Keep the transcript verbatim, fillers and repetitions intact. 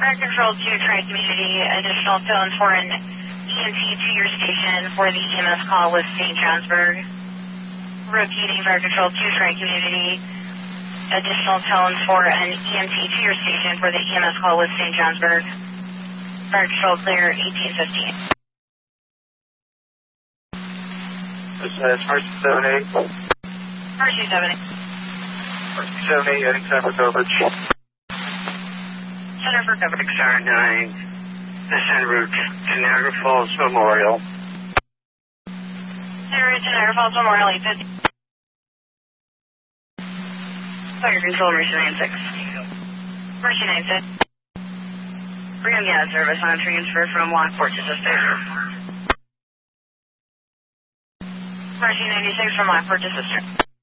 Fire Control two, Tri-Community, additional tone for an E M T to your station for the E M S call with Saint Johnsburg. Repeating, Fire Control two, Tri-Community, additional tone for an E M T to your station for the E M S call with Saint Johnsburg. Fire Control clear, eighteen fifteen. This is Mercy seven eight. Mercy seven eight. Mercy seven eight, heading center for coverage. Center for coverage. Star nine, this en route to Niagara Falls Memorial. En route to Niagara Falls Memorial, eight fifty. Fire Control, Mercy nine six. Mercy nine six. Bring on the out service on transfer from Lockport to Sister. Mercy ninety-six from Lockport to Sister.